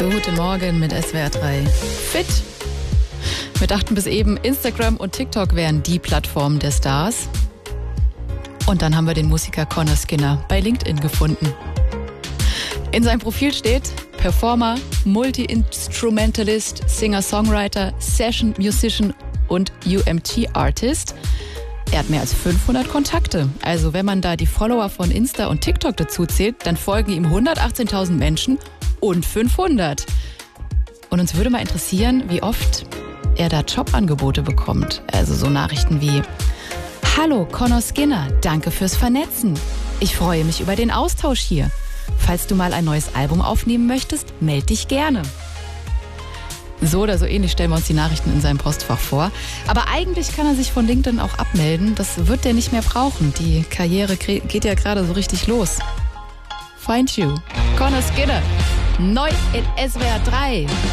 Guten Morgen mit SWR 3. Fit. Wir dachten bis eben, Instagram und TikTok wären die Plattformen der Stars. Und dann haben wir den Musiker Conor Skinner bei LinkedIn gefunden. In seinem Profil steht Performer, Multi-Instrumentalist, Singer-Songwriter, Session-Musician und UMT-Artist. Er hat mehr als 500 Kontakte. Also wenn man da die Follower von Insta und TikTok dazu zählt, dann folgen ihm 118.000 Menschen und 500. Und uns würde mal interessieren, wie oft er da Jobangebote bekommt. Also so Nachrichten wie: Hallo Conor Skinner, danke fürs Vernetzen. Ich freue mich über den Austausch hier. Falls du mal ein neues Album aufnehmen möchtest, melde dich gerne. So oder so ähnlich stellen wir uns die Nachrichten in seinem Postfach vor. Aber eigentlich kann er sich von LinkedIn auch abmelden. Das wird er nicht mehr brauchen. Die Karriere geht ja gerade so richtig los. Find You. Conor Skinner. Neu in SWR 3.